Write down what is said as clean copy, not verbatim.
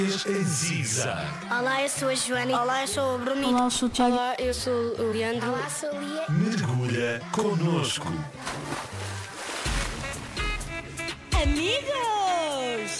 em Ziza. Olá, eu sou a Joana. Olá, eu sou o Bruno. Olá, eu sou o Tiago. Olá, eu sou o Leandro. Olá, sou a Lia. Mergulha connosco. Amiga!